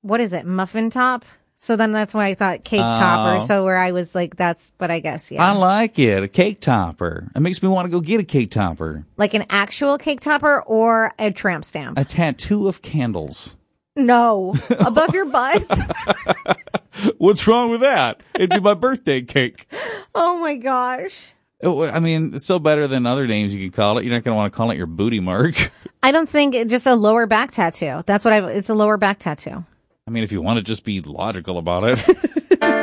what is it? Muffin top? So then that's why I thought cake topper. So where I was like, but I guess, yeah. I like it. A cake topper. It makes me want to go get a cake topper. Like an actual cake topper or a tramp stamp? A tattoo of candles. No. Above your butt? What's wrong with that? It'd be my birthday cake. Oh my gosh. I mean, it's so better than other names you can call it. You're not going to want to call it your booty mark. I don't think it's just a lower back tattoo. It's a lower back tattoo. I mean, if you want to just be logical about it.